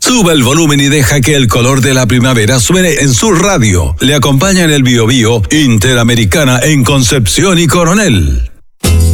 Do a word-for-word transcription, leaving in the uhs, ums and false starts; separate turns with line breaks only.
Sube el volumen y deja que el color de la primavera suene en su radio. Le acompaña en el Biobío Interamericana en Concepción y Coronel.